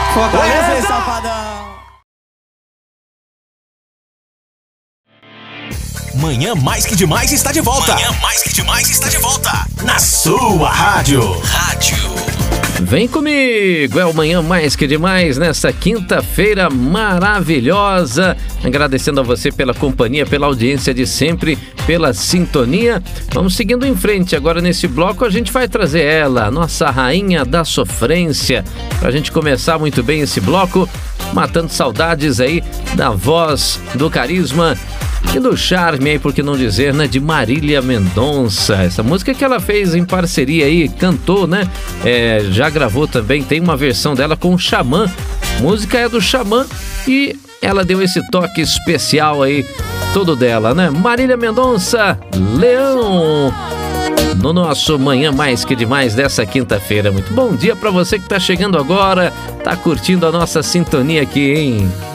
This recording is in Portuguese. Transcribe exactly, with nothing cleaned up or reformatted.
Fortaleza, Safadão! Manhã Mais Que Demais está de volta. Manhã Mais Que Demais está de volta. Na sua rádio. Rádio. Vem comigo, é o Manhã Mais Que Demais nessa quinta-feira maravilhosa. Agradecendo a você pela companhia, pela audiência de sempre, pela sintonia. Vamos seguindo em frente. Agora nesse bloco a gente vai trazer ela, a nossa rainha da sofrência, pra gente começar muito bem esse bloco, matando saudades aí da voz, do carisma e do charme aí, por que não dizer, né, de Marília Mendonça. Essa música que ela fez em parceria aí, cantou, né, é, já gravou também, tem uma versão dela com o Xamã. A música é do Xamã e ela deu esse toque especial aí, todo dela, né? Marília Mendonça, Leão, no nosso Manhã Mais Que Demais dessa quinta-feira. Muito bom dia pra você que tá chegando agora, tá curtindo a nossa sintonia aqui, hein?